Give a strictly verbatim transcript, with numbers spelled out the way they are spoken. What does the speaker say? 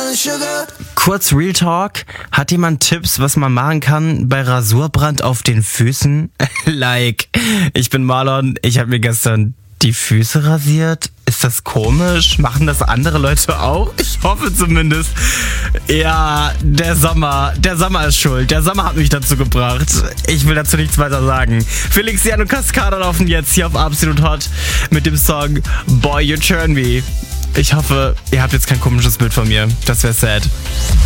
Kurz Real Talk. Hat jemand Tipps, was man machen kann bei Rasurbrand auf den Füßen? Like, ich bin Marlon, ich habe mir gestern die Füße rasiert. Ist das komisch? Machen das andere Leute auch? Ich hoffe zumindest. Ja, der Sommer. Der Sommer ist schuld. Der Sommer hat mich dazu gebracht. Ich will dazu nichts weiter sagen. Felix Jan und Cascada laufen jetzt hier auf Absolut Hot mit dem Song Boy You Turn Me. Ich hoffe, ihr habt jetzt kein komisches Bild von mir. Das wäre sad.